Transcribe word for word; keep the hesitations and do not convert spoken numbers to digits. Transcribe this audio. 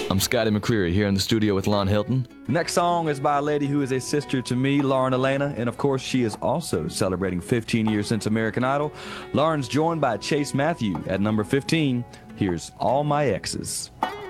I'm Scotty McCreery here in the studio with Lon Hilton. Next song is by a lady who is a sister to me, Lauren Elena, and of course she is also celebrating fifteen years since American Idol. Lauren's joined by Chase Matthew at number fifteen. Here's All My Exes.